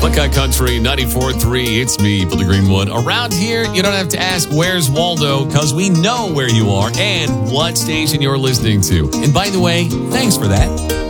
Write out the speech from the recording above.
Buckeye Country 94.3. It's me, Billy Greenwood. Around here, you don't have to ask where's Waldo because we know where you are and what station you're listening to. And by the way, thanks for that.